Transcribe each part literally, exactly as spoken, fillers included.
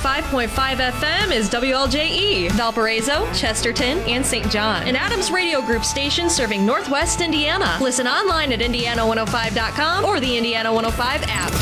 five point five F M is W L J E, Valparaiso, Chesterton, and Saint John. An Adams Radio Group station serving Northwest Indiana. Listen online at indiana one oh five dot com or the Indiana one oh five app.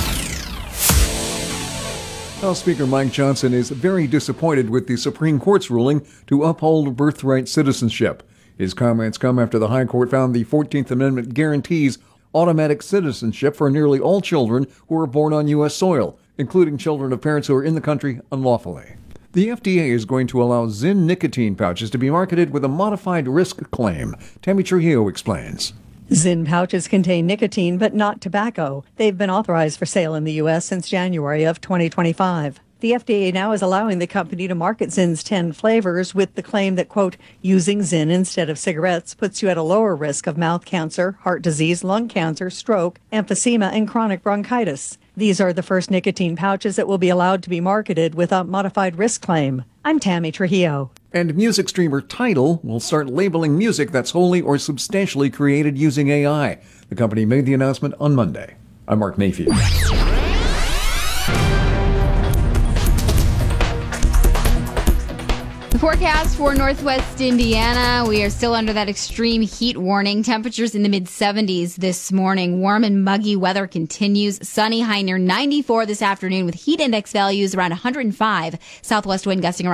House Speaker Mike Johnson is very disappointed with the Supreme Court's ruling to uphold birthright citizenship. His comments come after the High Court found the fourteenth Amendment guarantees automatic citizenship for nearly all children who are born on U S soil, including children of parents who are in the country unlawfully. The F D A is going to allow Zyn nicotine pouches to be marketed with a modified risk claim. Tammy Trujillo explains. Zyn pouches contain nicotine but not tobacco. They've been authorized for sale in the U S since January of twenty twenty-five. The F D A now is allowing the company to market Zyn's ten flavors with the claim that, quote, using Zyn instead of cigarettes puts you at a lower risk of mouth cancer, heart disease, lung cancer, stroke, emphysema, and chronic bronchitis. These are the first nicotine pouches that will be allowed to be marketed with a modified risk claim. I'm Tammy Trujillo. And music streamer Tidal will start labeling music that's wholly or substantially created using A I. The company made the announcement on Monday. I'm Mark Mayfield. The forecast for Northwest Indiana, we are still under that extreme heat warning. Temperatures in the mid seventies this morning. Warm and muggy weather continues. Sunny, high near ninety-four this afternoon with heat index values around one hundred five. Southwest wind gusting around